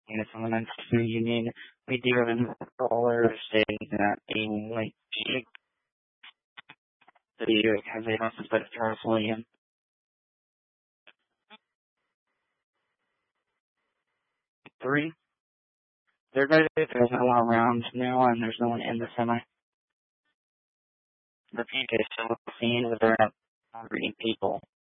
and it's on the Union. We do have an caller stating that a white sheep video has a license plate of Charles William. Three. There's no one around now, and there's no one in the semi. The PK is still seen with around 100 people.